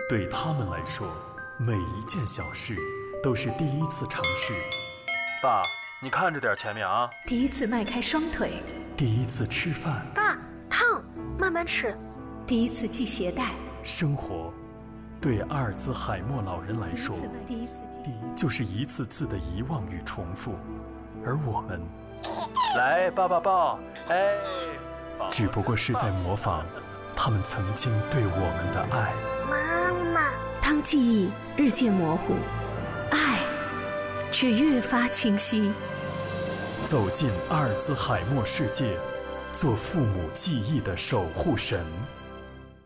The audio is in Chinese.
对他们来说，每一件小事都是第一次尝试。 爸，你看着点前面啊！ 第一次迈开双腿， 第一次吃饭。 爸，烫，慢慢吃。 第一次系鞋带。 生活，对阿尔兹海默老人来说，就是一次次的遗忘与重复，而我们， 来，爸爸抱，哎， 只不过是在模仿他们曾经对我们的爱。 妈妈， 当记忆日渐模糊，爱却越发清晰。 走进阿尔兹海默世界，做父母记忆的守护神。